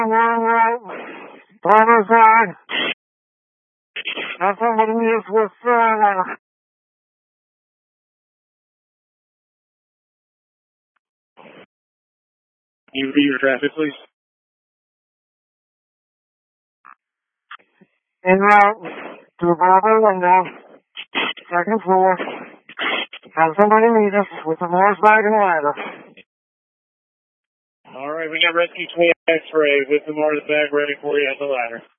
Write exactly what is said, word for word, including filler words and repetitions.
Parmesan. Have somebody use with uh, you repeat your traffic, please? En route to Bravo Window, second floor. Have somebody meet us with a Morse bag and ladder. All right, we got rescue twenty X-ray with the Morse bag ready for you at the ladder.